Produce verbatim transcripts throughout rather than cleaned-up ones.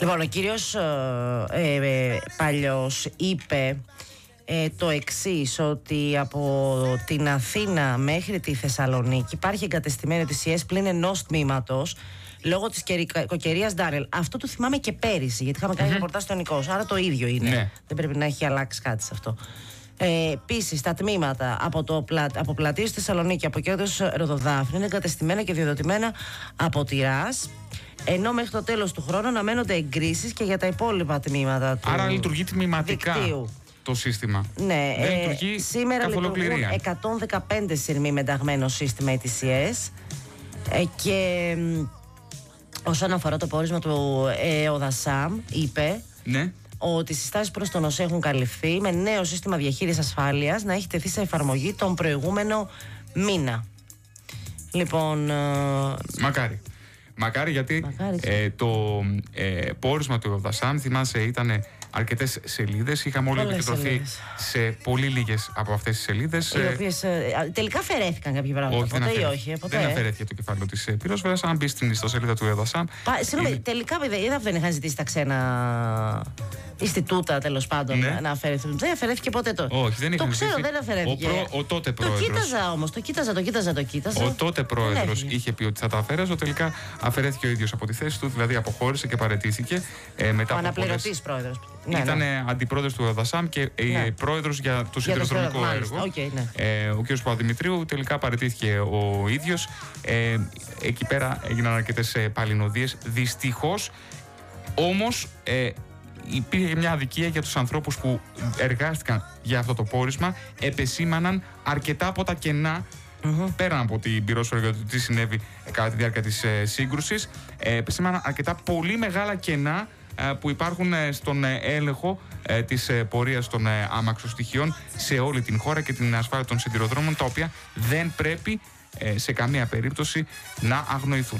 Λοιπόν, ο κύριος ε, ε, Παλιός είπε ε, το εξής, ότι από την Αθήνα μέχρι τη Θεσσαλονίκη υπάρχει εγκατεστημένη της ΙΕΣ πλην ενός τμήματος λόγω της κακοκαιρίας Ντάνιελ. Αυτό το θυμάμαι και πέρυσι, γιατί είχαμε κάνει mm-hmm. ρεπορτάζ στο Νικός, άρα το ίδιο είναι. Ναι. Δεν πρέπει να έχει αλλάξει κάτι σε αυτό. Ε, Επίσης, τα τμήματα από, το πλα... από πλατείες στη Θεσσαλονίκη, από κέντρος Ροδοδάφνη, είναι εγκατεστημένα και διοδοτημένα από τη ΡΑΣ. Ενώ μέχρι το τέλος του χρόνου αναμένονται εγκρίσεις και για τα υπόλοιπα τμήματα του. Άρα λειτουργεί τμηματικά δικτύου. Το σύστημα. Ναι, δεν ε, λειτουργεί σήμερα λειτουργούν εκατόν δεκαπέντε σειρμοί με ενταγμένο σύστημα ι τι σι ες ε, και όσον αφορά το πόρισμα του ΕΟΔΑΣΑΜ, είπε ναι. ότι οι συστάσεις προς τον ΟΣΕ έχουν καλυφθεί με νέο σύστημα διαχείρισης ασφάλειας να έχει τεθεί σε εφαρμογή τον προηγούμενο μήνα. Λοιπόν. Μακάρι. Μακάρι γιατί Μακάρι. Ε, το ε, πόρισμα του ΕΟΔΑΣΑΜ, θυμάσαι, ήταν αρκετές σελίδες. Είχαμε όλοι επικεντρωθεί σε πολύ λίγες από αυτές τις σελίδες. Οι οποίες ε, τελικά αφαιρέθηκαν κάποια πράγματα. Όχι, ποτέ δεν, ή όχι, ποτέ. δεν αφαιρέθηκε το κεφάλαιο της πυρόσφαιρας. Αν μπει στην ιστοσελίδα του ΕΟΔΑΣΑΜ. Συγγνώμη, είναι... τελικά είδα δεν είχαν ζητήσει τα ξένα Ινστιτούτα τέλος πάντων ναι. να αφαιρεθούν. Δεν αφαιρέθηκε ποτέ το. Όχι, δεν είχαν το ξέρω, ζητήσει. δεν αφαιρέθηκε. Ο, προ, ο τότε πρόεδρος. Το κοίταζα όμως, το κοίταζα, το κοίταζα, το κοίταζα. Ο τότε πρόεδρος είχε πει ότι θα τα αφαίρεζε. Τελικά αφαιρέθηκε ο ίδιος από τη θέση του, δηλαδή αποχώρησε και παραιτήθηκε. Ε, μετά ο αναπληρωτής πρόεδρος. Ήταν ναι. αντιπρόεδρος του ΕΟΔΑΣΑΜ και ναι. πρόεδρος για το σιδηροδρομικό έργο. Okay, ναι. ε, ο κ. Παπαδημητρίου τελικά παραιτήθηκε ο ίδιος. Ε, εκεί πέρα έγιναν αρκετές παλινοδίες. Δυστυχώς όμως ε, υπήρχε μια αδικία για τους ανθρώπους που εργάστηκαν για αυτό το πόρισμα. Επεσήμαναν αρκετά από τα κενά. Mm-hmm. Πέραν από την πυρόσφαιρα για το τι συνέβη κατά τη διάρκεια της ε, σύγκρουσης, ε, επεσήμαναν αρκετά πολύ μεγάλα κενά ε, που υπάρχουν ε, στον ε, έλεγχο ε, της ε, πορείας των ε, άμαξοστοιχείων σε όλη την χώρα και την ασφάλεια των σιδηροδρόμων, τα οποία δεν πρέπει ε, σε καμία περίπτωση να αγνοηθούν.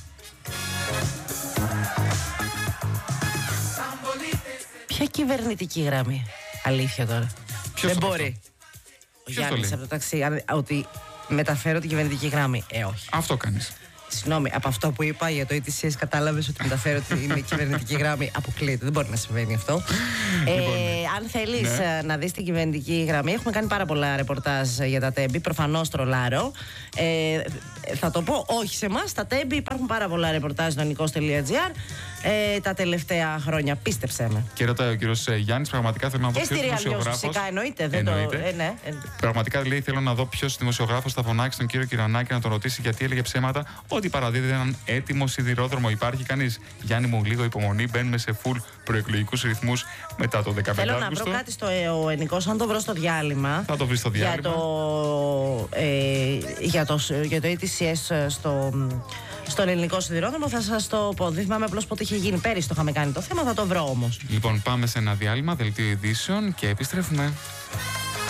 Ποια κυβερνητική γραμμή? Αλήθεια τώρα. Ποιος δεν μπορεί. Ο Γιάννης από το ταξί, ότι μεταφέρω την κυβερνητική γραμμή. Ε, όχι. Αυτό κάνεις. Συγγνώμη, από αυτό που είπα για το ι τι σι ες κατάλαβες ότι μεταφέρω την κυβερνητική γραμμή. Αποκλείεται, δεν μπορεί να συμβαίνει αυτό. ε, λοιπόν, αν θέλεις ναι. να δεις την κυβερνητική γραμμή, έχουμε κάνει πάρα πολλά ρεπορτάζ για τα τέμπη. Προφανώς τρολάρω. Ε, θα το πω, όχι σε εμάς. Στα τέμπη υπάρχουν πάρα πολλά ρεπορτάζ στο νικός τελεία τζι άρ ε, τα τελευταία χρόνια. Πίστεψέ με. Και ρωτάει ο κύριος Γιάννης, πραγματικά θέλω να δω ποιος δημοσιογράφος. Φυσικά, εννοείται. Δεν εννοείται. Το, ε, ναι. Πραγματικά λέει: θέλω να δω ποιος δημοσιογράφος θα φωνάξει τον κύριο Κυρανάκη να τον ρωτήσει γιατί έλεγε ψέματα ότι παραδίδει έναν έτοιμο σιδηρόδρομο. Υπάρχει κανείς? Γιάννη μου, λίγο υπομονή. Μπαίνουμε σε full προεκλογικούς ρυθμούς μετά το δεκαπέντε Θέλω Αύγουστο. να βρω κάτι στο ε, Ενικός, αν το βρω στο διάλειμμα. Θα το βρει στο διάλειμμα. Για το, ε, για το, για το ι τι σι ες στο, στον ελληνικό σιδηρόδρομο θα σας το πω. Δεν θυμάμαι απλώς πότε είχε γίνει. Πέρυσι το είχαμε κάνει το θέμα, θα το βρω όμως. Λοιπόν, πάμε σε ένα διάλειμμα, δελτίο ειδήσεων και επιστρέφουμε.